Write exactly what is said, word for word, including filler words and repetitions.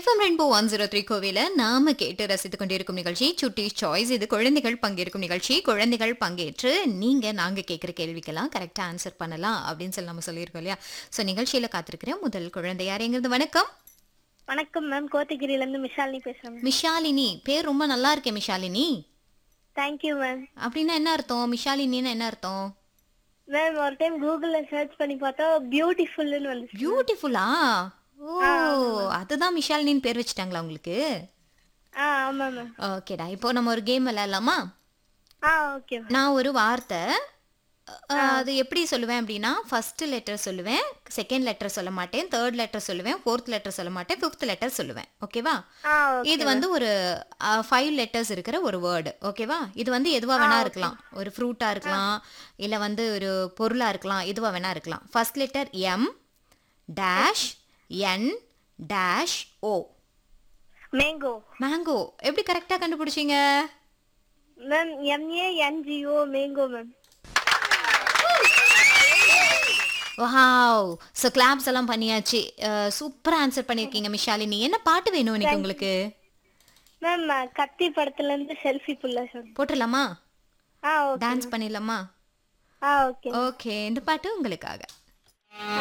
FM rainbow one zero three கோவில நாம கேட்டு ரசித்துக் கொண்டிருக்கும் நிகழ்ச்சி சுட்டி சாய்ஸ். இது குழந்தைகள் பங்கேற்கும் நிகழ்ச்சி. குழந்தைகள் பங்கேற்று நீங்க நாங்க கேட்கிற கேள்விக்கெல்லாம் கரெக்டா ஆன்சர் பண்ணலாம் அப்படின்னு சொல்லி நம்ம சொல்லியிருக்கோம் இல்லையா? சோ நிகழ்ச்சியில காத்திருக்கிறேன் முதல் குழந்தை யாருங்கிறது. வணக்கம். வணக்கம் மேம், கோத்தகிரில இருந்து மிஷாலினி பேசுறேன். மிஷாலினி பேர் ரொம்ப நல்லா இருக்கே மிஷாலினி. Thank you ma'am. அப்படின்னா என்ன அர்த்தம்? மிஷாலினின்னு என்ன அர்த்தம்? மேம் ஒரு டைம் கூகுள்ல சர்ச் பண்ணி பார்த்தா பியூட்டிஃபுல்னு வந்துச்சு. பியூட்டிஃபுல்லா? ஓ, அதுதான் மிஷாலினின்னு பேர் வச்சுட்டாங்களா உங்களுக்கு? ஆ ஆமா மேம். ஓகேடா, இப்போ நம்ம ஒரு கேம் விளையாடலாமா? ஆ ஓகே மேம். நான் ஒரு வார்த்தை அஹ், அது எப்படி சொல்லுவேன் அப்படின்னா, ஃபர்ஸ்ட் லெட்டர் சொல்லுவேன், செகண்ட் லெட்டர் சொல்ல மாட்டேன், தேர்ட் லெட்டர் சொல்லுவேன், ஃபோர்த் லெட்டர் சொல்ல மாட்டேன், ஃபிஃப்த் லெட்டர் சொல்லுவேன். ஓகேவா? ஆ ஓகே. இது வந்து ஒரு ஃபைவ் லெட்டர்ஸ் இருக்கிற ஒரு வேர்டு. ஓகேவா? இது வந்து எதுவா வேணா இருக்கலாம். ஒரு ஃப்ரூட்டா இருக்கலாம், இல்ல வந்து ஒரு பொருளா இருக்கலாம், எதுவா வேணா இருக்கலாம். ஃபர்ஸ்ட் லெட்டர் எம் டேஷ் என் டேஷ் ஓ. மேங்கோ. மேங்கோ. எப்படி கரெக்டா கண்டுபிடிச்சீங்க? Ma'am MA NGO mango ma'am. Wow, so claps எல்லாம் பண்ணியாச்சு. சூப்பரா ஆன்சர் பண்ணியிருக்கீங்க மிஷாலினி. என்ன பாட்டு வேணும் இன்னைக்கு உங்களுக்கு? மேம் கத்தி படத்துல இருந்து செல்ஃபி புள்ள சார். போட்டுடலாமா? ஆ ஓகே. டான்ஸ் பண்ணிடலாமா? ஆ ஓகே. ஓகே, இந்த பாட்டு உங்களுக்காக.